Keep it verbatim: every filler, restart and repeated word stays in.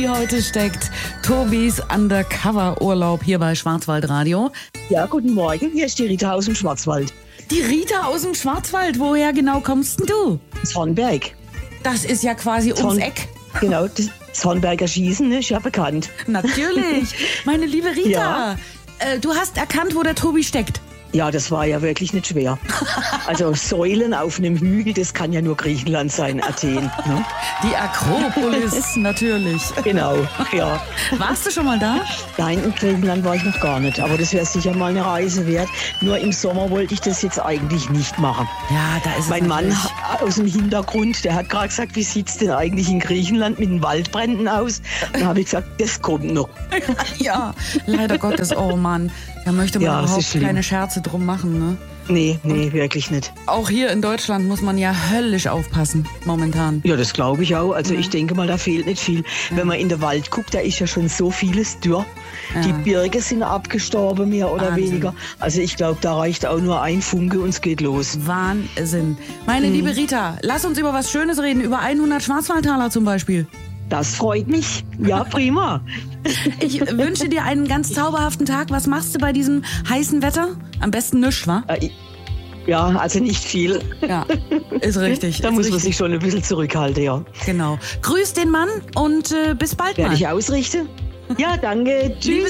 Heute steckt Tobis Undercover-Urlaub hier bei Schwarzwaldradio. Ja, guten Morgen, hier ist die Rita aus dem Schwarzwald. Die Rita aus dem Schwarzwald, woher genau kommst denn du? Das Hornberg. Das ist ja quasi ums Eck. Genau, das, das Hornberger Schießen, ne, ist ja bekannt. Natürlich, meine liebe Rita. Ja. Äh, du hast erkannt, wo der Tobi steckt. Ja, das war ja wirklich nicht schwer. Also Säulen auf einem Hügel, das kann ja nur Griechenland sein, Athen. Ne? Die Akropolis, natürlich. Genau, ja. Warst du schon mal da? Nein, in Griechenland war ich noch gar nicht. Aber das wäre sicher mal eine Reise wert. Nur im Sommer wollte ich das jetzt eigentlich nicht machen. Ja, da ist es Mein Mann natürlich. aus dem Hintergrund, der hat gerade gesagt, wie sieht's denn eigentlich in Griechenland mit den Waldbränden aus? Dann habe ich gesagt, das kommt noch. Ja, leider Gottes, oh Mann. Da möchte man Ja, das ist überhaupt schlimm. keine Scherze drum machen, ne? Nee, nee, wirklich nicht. Auch hier in Deutschland muss man ja höllisch aufpassen, momentan. Ja, das glaube ich auch. Also Ja. ich denke mal, da fehlt nicht viel. Wenn man in den Wald guckt, da ist ja schon so vieles dürr. Ja. Die Birke sind abgestorben, mehr oder Wahnsinn. weniger. Also ich glaube, da reicht auch nur ein Funke und es geht los. Wahnsinn. Meine Mhm. liebe Rita, lass uns über was Schönes reden, über hundert Schwarzwaldtaler zum Beispiel. Das freut mich. Ja, prima. Ich wünsche dir einen ganz zauberhaften Tag. Was machst du bei diesem heißen Wetter? Am besten nichts, wa? Äh, Ja, also nicht viel. Ja, ist richtig. Da ist muss man richtig. sich schon ein bisschen zurückhalten, ja. Genau. Grüß den Mann und äh, bis bald Werde mal. ich ausrichten. Ja, danke. Tschüss.